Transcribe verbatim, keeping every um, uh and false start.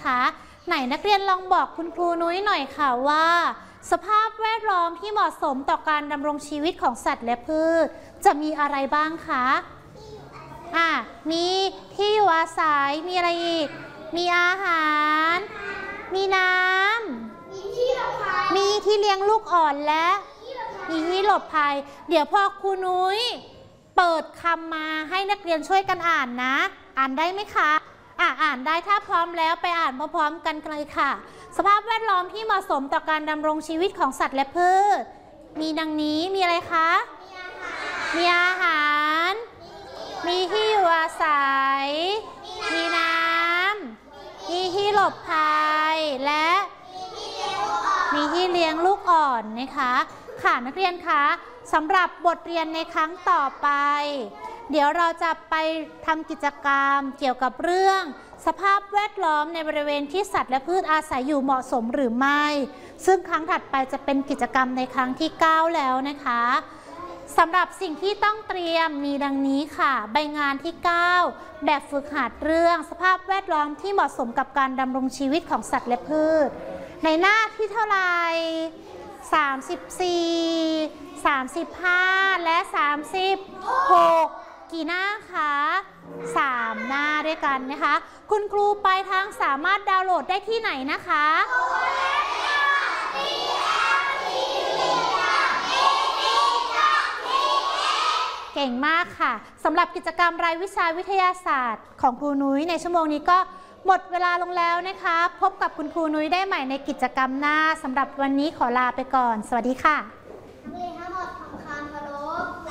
นะคะไหนนักเรียนลองบอกคุณครูนุ้ยหน่อยค่ะว่าสภาพแวดล้อมที่เหมาะสมต่อการดำรงชีวิตของสัตว์และพืชจะมีอะไรบ้างคะอ่ะมีที่อยู่อาศัยมีอะไรอีกมีอาหารมีน้ำมีที่หลบภัยมีที่เลี้ยงลูกอ่อนและมีที่หลบภัยเดี๋ยวพอครูนุ้ยเปิดคำมาให้นักเรียนช่วยกันอ่านนะอ่านได้ไหมคะอ่ะอ่านได้ถ้าพร้อมแล้วไปอ่านพร้อมๆกันเลยค่ะสภาพแวดล้อมที่เหมาะสมต่อการดำรงชีวิตของสัตว์และพืชมีดังนี้มีอะไรคะมีอาหารมีที่อยู่อาศัยมีน้ำมีที่หลบภัยและมีที่เลี้ยงลูกอ่อนนะคะค่ะนักเรียนคะสำหรับบทเรียนในครั้งต่อไปเดี๋ยวเราจะไปทำกิจกรรมเกี่ยวกับเรื่องสภาพแวดล้อมในบริเวณที่สัตว์และพืชอาศัยอยู่เหมาะสมหรือไม่ซึ่งครั้งถัดไปจะเป็นกิจกรรมในครั้งที่เก้าแล้วนะคะสำหรับสิ่งที่ต้องเตรียมมีดังนี้ค่ะใบงานที่เก้าแบบฝึกหัดเรื่องสภาพแวดล้อมที่เหมาะสมกับการดำรงชีวิตของสัตว์และพืชในหน้าที่เท่าไหร่สามสิบสี่ สามสิบห้าและสามสิบหกกี่หน้าคะสามหน้าด้วยกันนะคะคุณครูปลายทางสามารถดาวน์โหลดได้ที่ไหนนะคะเก่งมากค่ะสำหรับกิจกรรมรายวิชาวิทยาศาสตร์ของครูนุ้ยในชั่วโมงนี้ก็หมดเวลาลงแล้วนะคะพบกับคุณครูนุ้ยได้ใหม่ในกิจกรรมหน้าสำหรับวันนี้ขอลาไปก่อนสวัสดีค่ะ